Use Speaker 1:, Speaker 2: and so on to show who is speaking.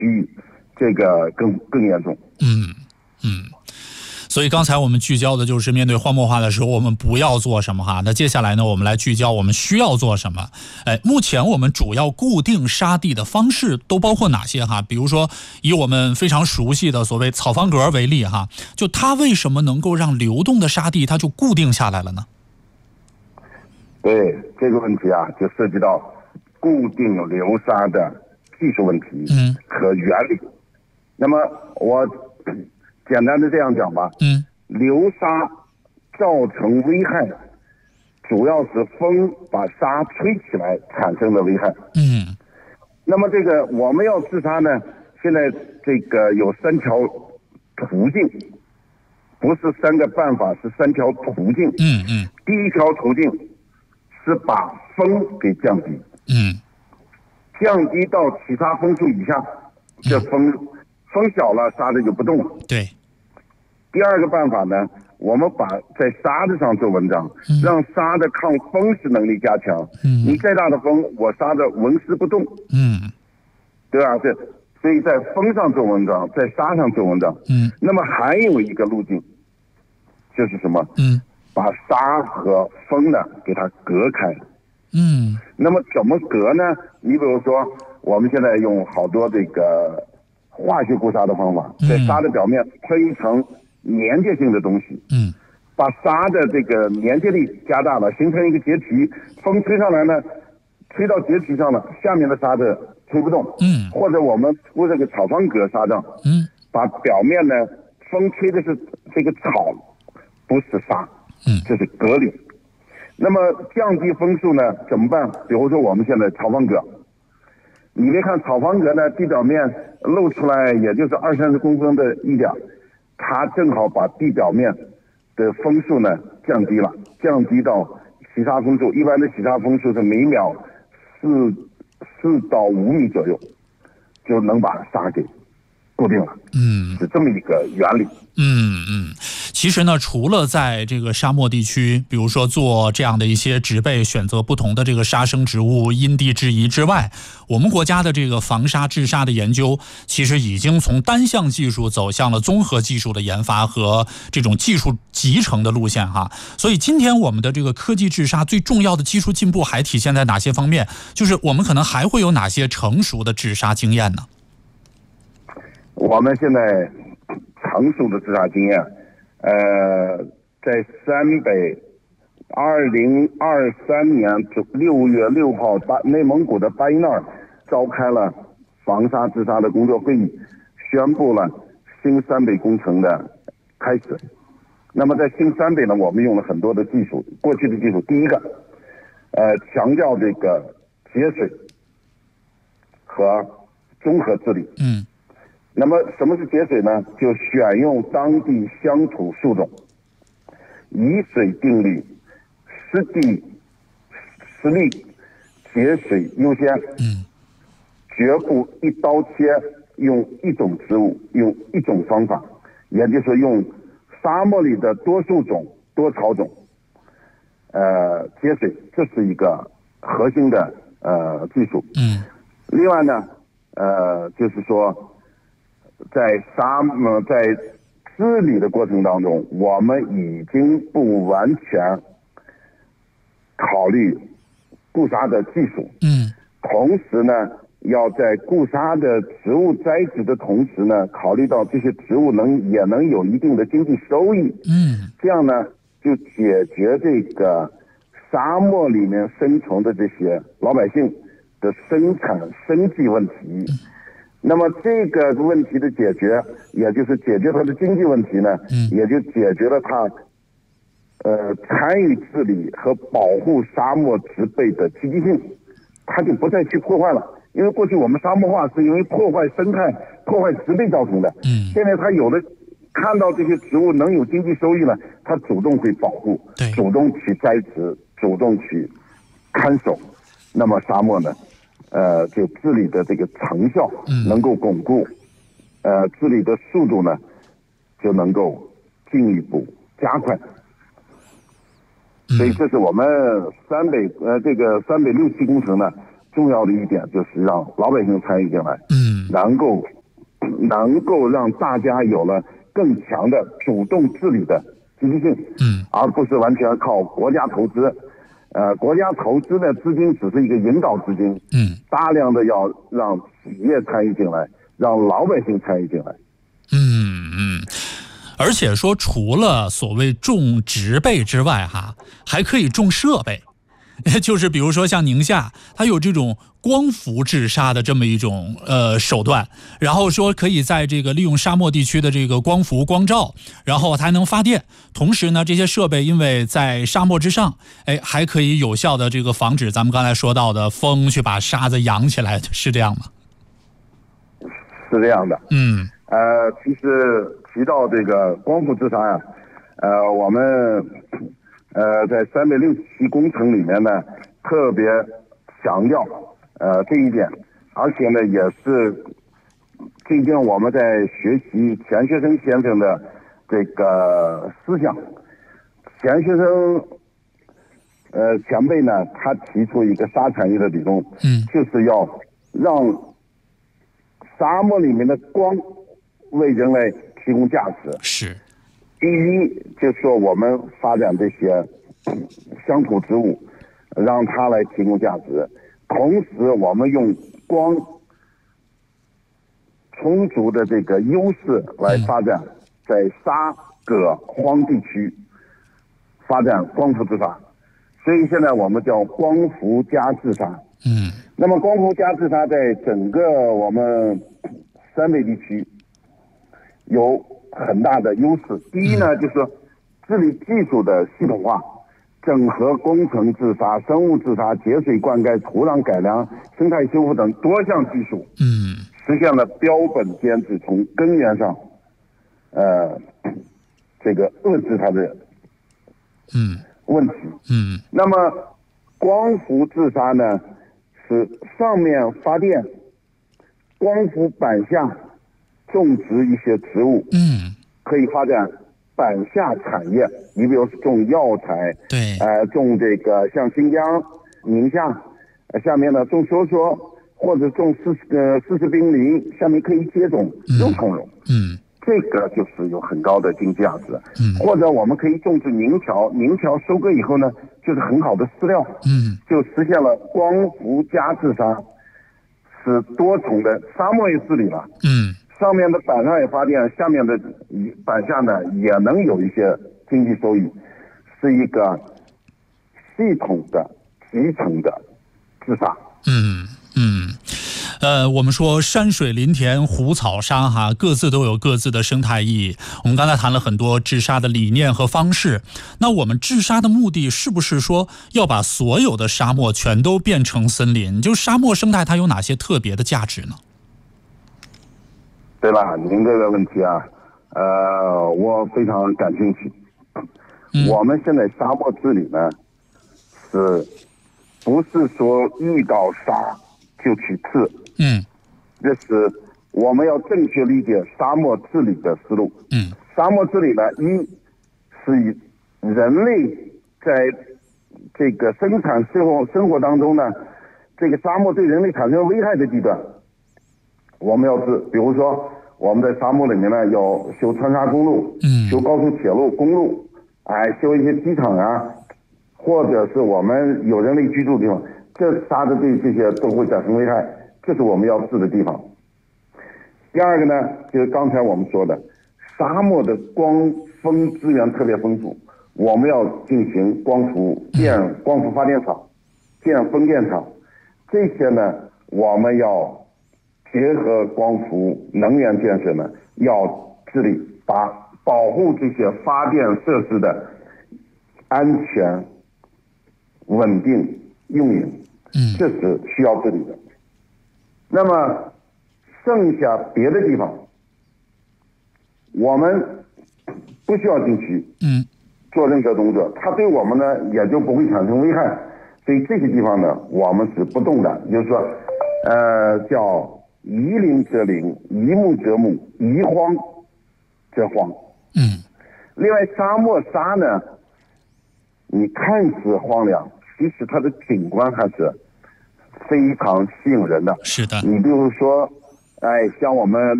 Speaker 1: 比这个更严重。
Speaker 2: 所以刚才我们聚焦的就是面对荒漠化的时候我们不要做什么哈。那接下来呢，我们来聚焦我们需要做什么。目前我们主要固定沙地的方式都包括哪些哈？比如说以我们非常熟悉的所谓草方格为例哈，就它为什么能够让流动的沙地它就固定下来了呢？
Speaker 1: 对这个问题啊，就涉及到固定流沙的技术问题和原理。那么我简单的这样讲吧，流沙造成危害，主要是风把沙吹起来产生的危害。那么这个我们要治沙呢，现在这个有3条途径，不是3个办法，是3条途径。第一条途径是把风给降低，降低到起沙风速以下，这风小了，沙子就不动了。
Speaker 2: 对。
Speaker 1: 第二个办法呢，我们把在沙子上做文章，让沙的抗风蚀能力加强。你再大的风，我沙子纹丝不动。对吧？所以在风上做文章，在沙上做文章。那么还有一个路径，就是什么？把沙和风呢给它隔开。那么怎么隔呢？你比如说，我们现在用好多这个化学固沙的方法，在沙的表面喷一层粘结性的东西，把沙的这个粘结力加大了，形成一个结皮，风吹上来呢，吹到结皮上了，下面的沙子吹不动。或者我们铺这个草方格沙帐，把表面呢，风吹的是这个草，不是沙，这是隔离。那么降低风速呢怎么办？比如说我们现在草方格，你别看草方格呢，地表面露出来也就是20-30公分的一点，它正好把地表面的风速呢降低了，降低到起沙风速，一般的起沙风速是每秒4到5米左右，就能把沙给固定了。是这么一个原理。
Speaker 2: 其实呢，除了在这个沙漠地区，比如说做这样的一些植被，选择不同的这个沙生植物，因地制宜之外，我们国家的这个防沙治沙的研究，其实已经从单项技术走向了综合技术的研发和这种技术集成的路线哈。所以今天我们的这个科技治沙最重要的技术进步还体现在哪些方面？就是我们可能还会有哪些成熟的治沙经验呢？
Speaker 1: 我们现在成熟的治沙经验，在陕北2023年6月6号内蒙古的巴依那儿召开了防沙治沙的工作会议，宣布了新陕北工程的开始。那么在新陕北呢，我们用了很多的技术，过去的技术，第一个强调这个节水和综合治理。那么什么是节水呢？就选用当地乡土树种，以水定律，湿地实力，节水优先。绝不一刀切，用一种植物，用一种方法，也就是说用沙漠里的多树种、多草种，节水，这是一个核心的技术。另外呢，就是说，在治理的过程当中，我们已经不完全考虑固沙的技术。同时呢，要在固沙的植物栽植的同时呢，考虑到这些植物也能有一定的经济收益。这样呢，就解决这个沙漠里面生存的这些老百姓的生产生计问题。那么这个问题的解决，也就是解决它的经济问题呢，也就解决了它参与治理和保护沙漠植被的积极性，它就不再去破坏了。因为过去我们沙漠化是因为破坏生态、破坏植被造成的。现在它有的看到这些植物能有经济收益了，它主动会保护，主动去栽植，主动去看守。那么沙漠呢，就治理的这个成效能够巩固，治理的速度呢就能够进一步加快。所以这是我们这个陕北6期工程呢重要的一点，就是让老百姓参与进来， 能够让大家有了更强的主动治理的积极性，而不是完全靠国家投资。国家投资的资金只是一个引导资金，大量的要让企业参与进来，让老百姓参与进来。
Speaker 2: 而且说除了所谓种植被之外还可以种设备，就是比如说像宁夏，它有这种光伏治沙的这么一种手段，然后说可以在这个利用沙漠地区的这个光伏光照，然后它还能发电。同时呢，这些设备因为在沙漠之上，还可以有效的这个防止咱们刚才说到的风去把沙子扬起来，是这样吗？
Speaker 1: 是这样的。其实提到这个光伏治沙呀，我们在367工程里面呢，特别强调这一点，而且呢，也是最近我们在学习钱学森先生的这个思想。钱学森前辈呢，他提出一个沙产业的理论，就是要让沙漠里面的光为人类提供价值。
Speaker 2: 是。
Speaker 1: 第一，就是说我们发展这些乡土植物，让它来提供价值。同时，我们用光充足的这个优势来发展，在沙葛荒地区发展光伏治沙。所以现在我们叫光伏加治沙。那么光伏加治沙在整个我们3北地区有很大的优势。第一呢，就是治理技术的系统化，整合工程治沙、生物治沙、节水灌溉、土壤改良、生态修复等多项技术，实现了标本兼治，从根源上，这个遏制它的问题。那么光伏治沙呢，是上面发电，光伏板下种植一些植物，可以发展板下产业。你比如说种药材，
Speaker 2: 对，
Speaker 1: 种这个像新疆、宁夏，下面呢种梭梭，或者种丝丝冰梨，下面可以接种肉苁蓉，这个就是有很高的经济价值。或者我们可以种植宁条，宁条收割以后呢，就是很好的饲料，就实现了光伏加治沙，是多重的沙漠也治理了，上面的板上也发电，下面的板下呢也能有一些经济收益，是一个系统的集成的治沙。
Speaker 2: 我们说山水林田湖草沙各自都有各自的生态意义。我们刚才谈了很多治沙的理念和方式，那我们治沙的目的是不是说要把所有的沙漠全都变成森林？就沙漠生态它有哪些特别的价值呢？
Speaker 1: 对吧？您这个问题啊，我非常感兴趣。我们现在沙漠治理呢，不是说遇到沙就去治？这是我们要正确理解沙漠治理的思路。沙漠治理呢，一是以人类在这个生产生活当中呢，这个沙漠对人类产生危害的地段，我们要治。比如说我们在沙漠里面呢，要修穿沙公路，修高速铁路、公路，修一些机场啊，或者是我们有人类居住的地方，这沙子对这些都会产生危害，这是我们要治的地方。第二个呢，就是刚才我们说的，沙漠的光风资源特别丰富，我们要进行光伏发电厂，建风电场，这些呢，我们要结合光伏能源建设呢，要治理，保护这些发电设施的安全、稳定运营，这是需要治理的。那么剩下别的地方，我们不需要进去做任何动作，它对我们呢也就不会产生危害。所以这些地方呢，我们是不动的，就是说，叫宜林则林，宜木则木，宜荒则荒。另外，沙漠沙呢，你看似荒凉，其实它的景观还是非常吸引人的。
Speaker 2: 是的。
Speaker 1: 你比如说， 向我们